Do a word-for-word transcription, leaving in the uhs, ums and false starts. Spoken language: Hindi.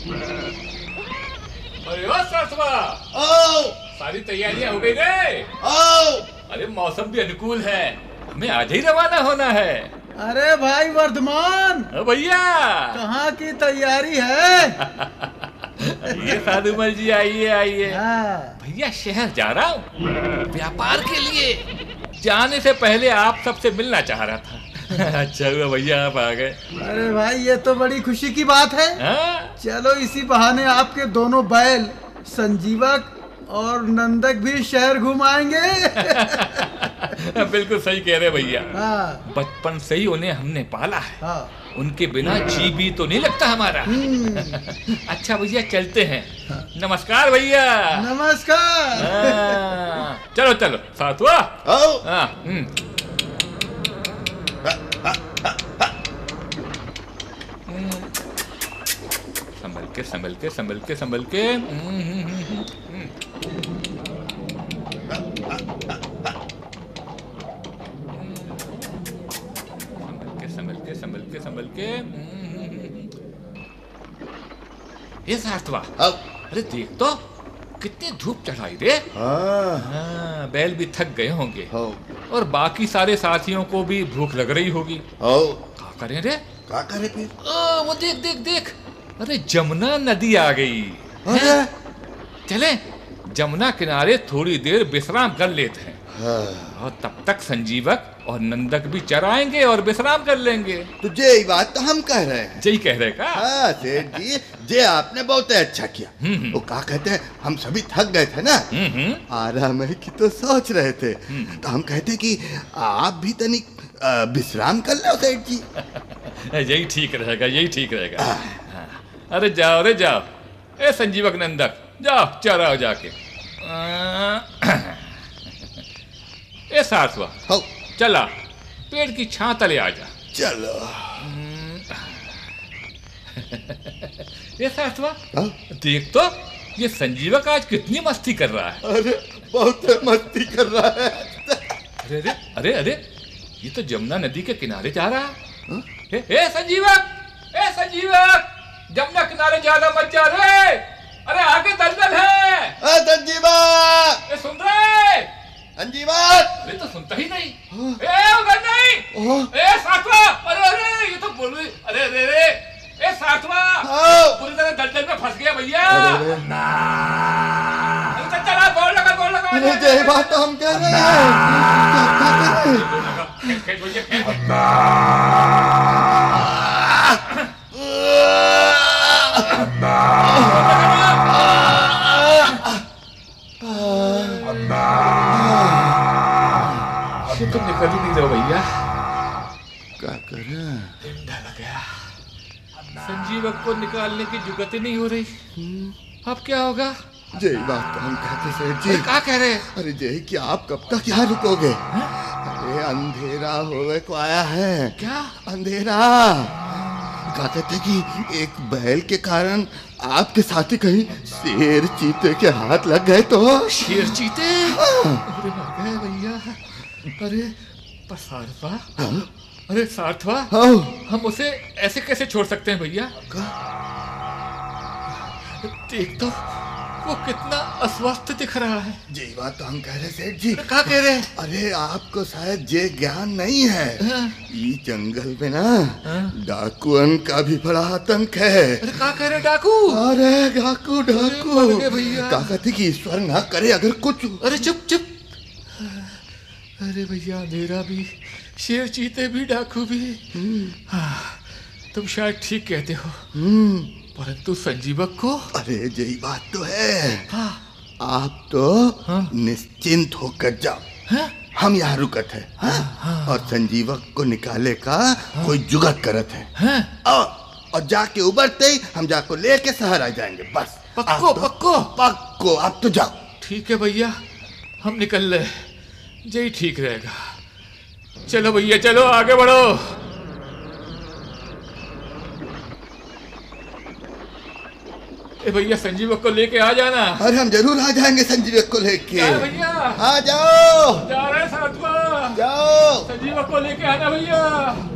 अरे ओ सरसवा, आओ, सारी तैयारियां हो गई रे? आओ। अरे मौसम भी अनुकूल है, हमें आज ही रवाना होना है। अरे भाई वर्धमान, भैया कहाँ की तैयारी है? ये साधुमल जी, आइए आइए। हाँ। भैया शहर जा रहा हूँ व्यापार के लिए। जाने से पहले आप सबसे मिलना चाह रहा था। अच्छा हुआ भैया आप आ गए। अरे भाई ये तो बड़ी खुशी की बात है। हाँ? चलो इसी बहाने आपके दोनों बैल संजीवक और नंदक भी शहर घुमाएंगे। बिल्कुल सही कह रहे भैया। हाँ। बचपन से ही उन्हें हमने पाला है। हाँ। उनके बिना जी भी तो नहीं लगता हमारा। अच्छा भैया चलते हैं। नमस्कार भैया। नमस्कार। हाँ, चलो चलो साथ हुआ। आओ। हाँ, हम्म। संभल के संभल के संभल के संभल के। संभल के संभल के संभल के। ये सार्थवा, आओ। अरे देख तो कितनी धूप चढ़ाई रे। हाँ। हाँ, बैल भी थक गए होंगे आओ। और बाकी सारे साथियों को भी भूख लग रही होगी। आओ। क्या करें रे? क्या करे फिर? आ, वो देख देख देख, अरे जमुना नदी आ गई। अरे चले जमुना किनारे थोड़ी देर विश्राम कर लेते हैं। हाँ। और तब तक संजीवक और नंदक भी चराएंगे और विश्राम कर लेंगे। तो ये बात तो हम कह रहे हैं। यही कह रहे का? हाँ सेठ जी, ये आपने बहुत अच्छा किया। वो क्या कहते हैं, हम सभी थक गए थे ना, आराम की तो सोच रहे थे, तो हम कहते कि आप भी तनिक विश्राम कर लो सेठ जी। यही ठीक रहेगा, यही ठीक रहेगा। हाँ। अरे जाओ रे जाओ, ए संजीवक नंदक जाओ चराओ जाके। ए सार्थवा, हो चला पेड़ की छां तले आ जा। चलो। ये सार्थवा, हाँ? देख तो ये संजीवक आज कितनी मस्ती कर रहा है। अरे बहुत मस्ती कर रहा है। अरे अरे अरे अरे ये तो जमुना नदी के किनारे जा रहा है। ए, ए संजीवक, ए संजीवक, जमुना किनारे ज्यादा मत जा रे। अरे आगे दलदल है। संजीवा, ए सुन रहे? संजीवा। अरे तो सुनता ही नहीं। ए उधर नहीं। ए सार्थवा, अरे अरे ये तो बोल रही। अरे अरे अरे ए सार्थवा, पूरी तरह दलदल में फंस गया भैया। अरे चल चला, गोल लगा गोल लगा। अरे यही बात तो हम कह रहे हैं। खेल खेल भैया खेल। ये तो निकल ही नहीं रहा भैया। क्या करें? डर गया। संजीवक को निकालने की जुगत ही नहीं हो रही। अब क्या होगा? यही बात तो हम कहते सेठ जी। क्या कह रहे? अरे यही कि आप कब तक यहाँ रुकोगे? अरे अंधेरा होवे को आया है। क्या अंधेरा? क्या कहते कि एक बैल के कारण आपके साथी कहीं शेर चीते के हाथ लग गए तो? शेर चीते? अरे मर गए भैया। अरे पर सार्थवा, अरे सार्थवा, हम उसे ऐसे कैसे छोड़ सकते हैं भैया? देख तो वो कितना अस्वस्थ दिख रहा है। यही बात तो हम कह रहे सेठ जी। क्या कह रहे? अरे आपको शायद ये ज्ञान नहीं है, ये जंगल में ना डाकुअन का भी बड़ा आतंक है। अरे क्या कह रहे डाकू? अरे डाकू डाकू भैया। क्या कहते कि ईश्वर ना करे अगर कुछ। अरे चुप चुप। अरे भैया अंधेरा भी, शेर चीते भी, डाकू भी। हाँ, तुम शायद ठीक कहते हो, परंतु संजीवक को? अरे यही बात तो है। हाँ। आप तो हाँ? निश्चिंत होकर जाओ। हाँ? हम यहाँ रुकत है। हाँ? हाँ? और संजीवक को निकाले का हाँ? कोई जुगत करत है। हाँ? और, और जाके उबरते ही हम जाको लेके शहर आ जाएंगे बस। पक्को तो, पक्को पक्को आप तो जाओ। ठीक है भैया, हम निकल रहे, यही ठीक रहेगा। चलो भैया चलो आगे बढ़ो। ए भैया संजीवक को लेके आ जाना। अरे हम जरूर आ जाएंगे संजीवक को लेके। भैया आ जाओ। जा रहे साथ में। जाओ। संजीवक को लेके आना भैया।